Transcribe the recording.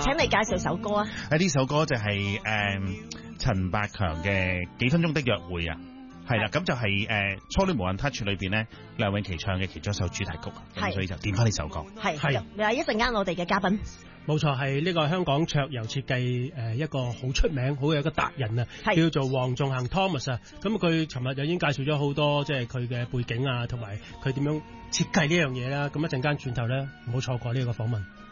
請你介紹首歌啊！ 呢首歌就係陳百強嘅《幾分鐘的約會》啊。係啦，咁就係初戀無限 touch 裏邊咧，梁詠琪唱嘅其中一首主題曲，咁所以就點翻呢首歌。 係，一陣間我哋嘅嘉賓， 冇錯係呢個香港桌遊設計一個好出名、好有一個達人啊，叫做黃仲恒 Thomas 啊。咁佢尋日就已經介紹咗好多，即係佢嘅背景啊，同埋佢點樣設計呢樣嘢啦。咁一陣間轉頭咧，唔好錯過呢個訪問。